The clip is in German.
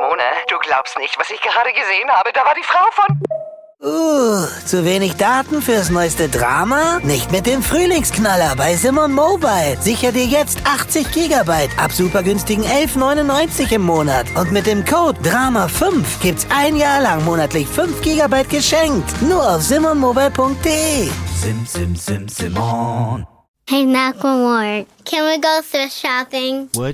Simone, du glaubst nicht, was ich gerade gesehen habe. Da war die Frau von... Zu wenig Daten fürs neueste Drama? Nicht mit dem Frühlingsknaller bei Simon Mobile. Sicher dir jetzt 80 GB ab super günstigen 11,99 im Monat. Und mit dem Code DRAMA5 gibt's ein Jahr lang monatlich 5 GB geschenkt. Nur auf simonmobile.de. Simon. Hey, Macklemore, can we go thrift shopping? What?